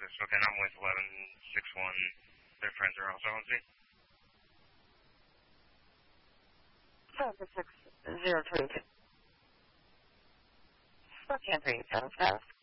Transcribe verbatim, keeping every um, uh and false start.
Texas. Okay, and I'm with eleven six one. Their friends are also on scene. seven six zero three two. What can't be so fast?